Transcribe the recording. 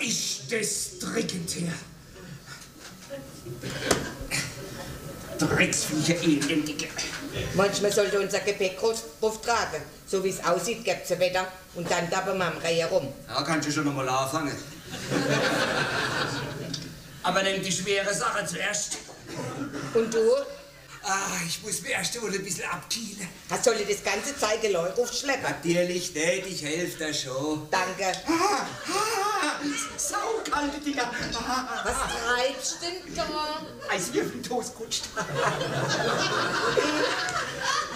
ist das dringend her. Drecksviecher, elendige. Manchmal sollte unser Gepäck tragen. So wie es aussieht, gibt's ein Wetter und dann tappen wir am Reihe rum. Ja, kannst du schon noch mal anfangen. Aber nimm die schwere Sache zuerst. Und du? Ah, ich muss mir erst wohl ein bisschen abkühlen. Soll ich das ganze Zeit Leute aufschleppen? Natürlich nicht, ich helfe dir schon. Danke. Saukalte Dinger. Was treibst denn da? Eiswürfel Toastkutscht.